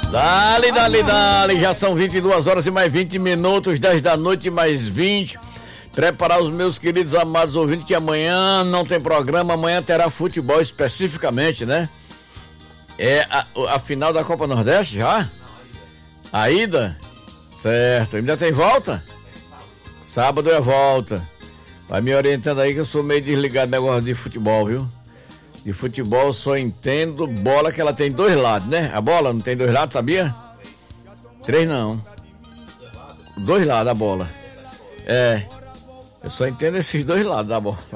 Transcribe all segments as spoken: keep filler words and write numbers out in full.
Dale, dale, dale, já são vinte e duas horas e mais vinte minutos, dez da noite mais vinte. Preparar os meus queridos amados ouvintes que amanhã não tem programa, amanhã terá futebol especificamente, né? É a, a final da Copa Nordeste já? A ida? Certo, ainda tem volta? Sábado é volta. Vai me orientando aí que eu sou meio desligado no negócio de futebol, viu? De futebol só entendo bola que ela tem dois lados, né? A bola não tem dois lados, sabia? Três não. Dois lados a bola. É. Eu só entendo esses dois lados da bola.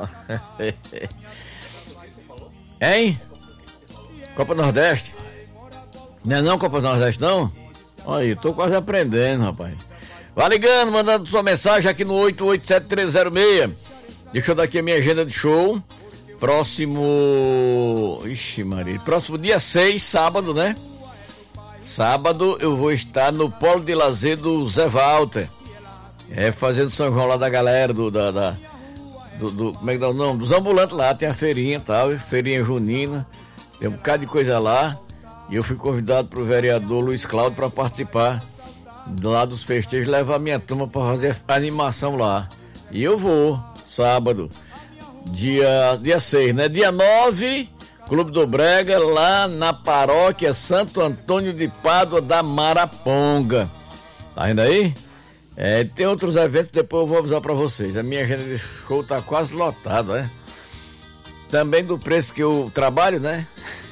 Hein? Copa Nordeste? Não é não Copa Nordeste não? Olha aí, tô quase aprendendo, rapaz. Vai ligando, mandando sua mensagem aqui no oito oito sete três zero seis. Deixa eu dar aqui a minha agenda de show. Próximo... Ixi, Maria. Próximo dia seis, sábado, né? Sábado eu vou estar no Polo de Lazer do Zé Walter. É, fazendo São João lá da galera, do... Da, da, do, do como é que dá o nome? Dos ambulantes lá, tem a feirinha e tal, feirinha junina. Tem um bocado de coisa lá. E eu fui convidado pro vereador Luiz Cláudio para participar lá dos festejos, levar minha turma para fazer animação lá. E eu vou, sábado. Dia, dia seis, né? Dia nove, Clube do Brega, lá na paróquia Santo Antônio de Pádua da Maraponga. Tá vendo aí? É, tem outros eventos, depois eu vou avisar pra vocês. A minha agenda de show tá quase lotada, né? Também do preço que eu trabalho, né?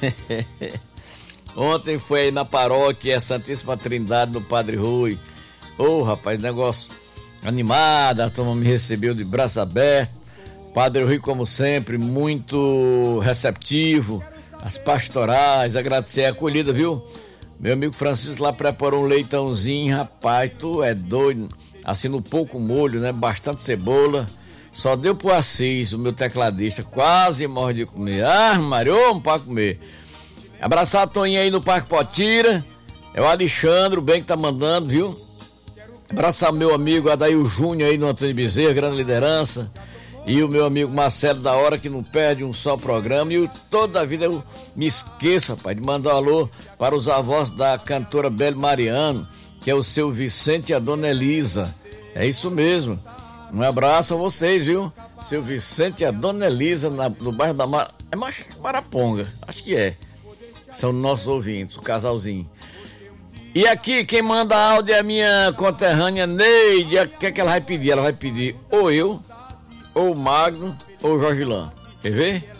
Ontem foi aí na paróquia Santíssima Trindade do Padre Rui. Ô, oh, rapaz, negócio animado, a turma me recebeu de braço aberto. Padre Rui, como sempre, muito receptivo, as pastorais, agradecer a acolhida, viu? Meu amigo Francisco lá preparou um leitãozinho, rapaz, tu é doido, assim no pouco molho, né? Bastante cebola, só deu pro Assis, o meu tecladista, quase morre de comer. Ah, Mario, para comer. Abraçar a Toninha aí no Parque Potira, é o Alexandre, o bem que tá mandando, viu? Abraçar meu amigo Adail Júnior aí no Antônio Bezerra, grande liderança. E o meu amigo Marcelo da Hora, que não perde um só programa. E eu, toda a vida eu me esqueço, rapaz, de mandar um alô para os avós da cantora Beli Mariano, que é o seu Vicente e a dona Elisa. É isso mesmo. Um abraço a vocês, viu? Seu Vicente e a dona Elisa, na, no bairro da Mar... é Maraponga, acho que é. São nossos ouvintes, o casalzinho. E aqui, quem manda áudio é a minha conterrânea Neide. O que é que ela vai pedir? Ela vai pedir ou eu, ou o Magno, ou o Jorge Lã. Quer ver?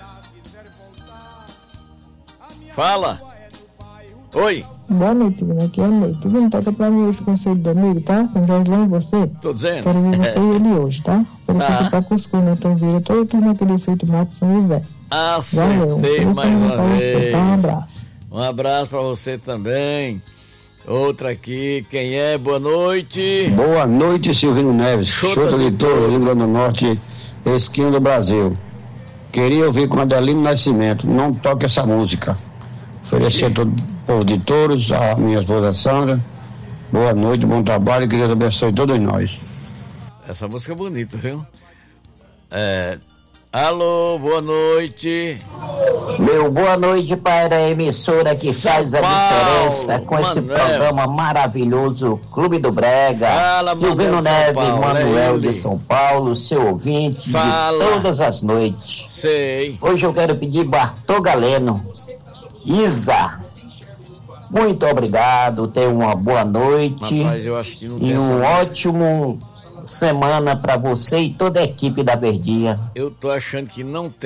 Fala. Oi. Boa noite, Vini. Aqui é a Neide. Tu não toca pra mim hoje o conselho do amigo, tá? Com o Jorge Lã e você. Tô dizendo. Quero ver você e ele hoje, tá? Quero Tá. que pra Cusco, né? Então vira todo turno aquele Feito Mato São José. Acertei mais uma vez. Um abraço. Um abraço pra você também. Outra aqui, quem é? Boa noite. Boa noite, Silvino Neves. Chota de Touro, Rio Grande do Norte, esquina do Brasil. Queria ouvir com Adelino Nascimento. Não toque essa música. Oferecer a todo o povo de Touros, a minha esposa Sandra. Boa noite, bom trabalho, que Deus abençoe todos nós. Essa música é bonita, viu? É... Alô, boa noite. Meu boa noite para a emissora que São faz a Paulo, diferença com esse Manuel. programa maravilhoso, Clube do Brega. Fala, Silvino Manuel de São Neves, Paulo, Manuel é de ele. São Paulo, seu ouvinte Fala. de todas as noites. Sei. Hoje eu quero pedir Bartô Galeno, Isa. Muito obrigado, tenha uma boa noite. Rapaz, eu acho que não tem e essa um música. ótimo semana para você e toda a equipe da Verdinha. Eu tô achando que não tem